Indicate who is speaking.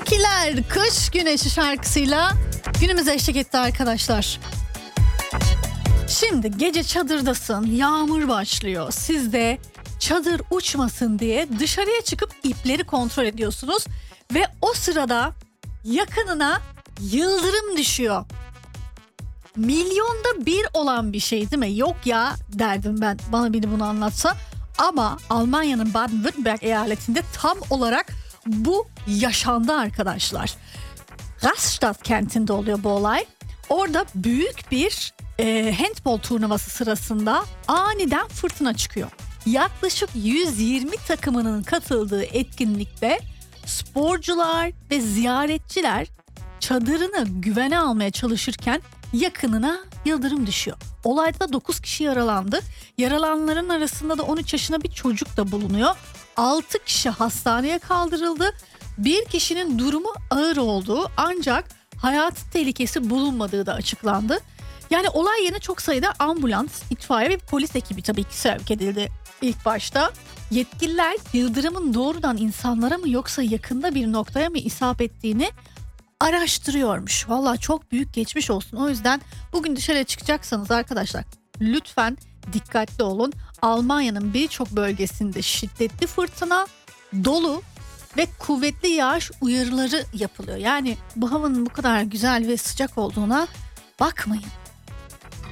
Speaker 1: Tilkiler Kış Güneşi şarkısıyla günümüze eşlik etti arkadaşlar. Şimdi gece çadırdasın, yağmur başlıyor. Siz de çadır uçmasın diye dışarıya çıkıp ipleri kontrol ediyorsunuz. Ve o sırada yakınına yıldırım düşüyor. Milyonda bir olan bir şey değil mi? Yok ya derdim ben, bana biri bunu anlatsa. Ama Almanya'nın Baden-Württemberg eyaletinde tam olarak bu yaşandı arkadaşlar. Rastatt kentinde oluyor bu olay. Orada büyük bir handball turnuvası sırasında aniden fırtına çıkıyor. Yaklaşık 120 takımının katıldığı etkinlikte sporcular ve ziyaretçiler çadırını güvene almaya çalışırken yakınına yıldırım düşüyor. Olayda da 9 kişi yaralandı. Yaralananların arasında da 13 yaşında bir çocuk da bulunuyor. 6 kişi hastaneye kaldırıldı. Bir kişinin durumu ağır olduğu ancak hayati tehlikesi bulunmadığı da açıklandı. Yani olay yerine çok sayıda ambulans, itfaiye ve polis ekibi tabii ki sevk edildi ilk başta. Yetkililer yıldırımın doğrudan insanlara mı yoksa yakında bir noktaya mı isabet ettiğini araştırıyormuş. Vallahi çok büyük geçmiş olsun. O yüzden bugün dışarıya çıkacaksanız arkadaşlar lütfen dikkatli olun. Almanya'nın birçok bölgesinde şiddetli fırtına, dolu ve kuvvetli yağış uyarıları yapılıyor. Yani bu havanın bu kadar güzel ve sıcak olduğuna bakmayın.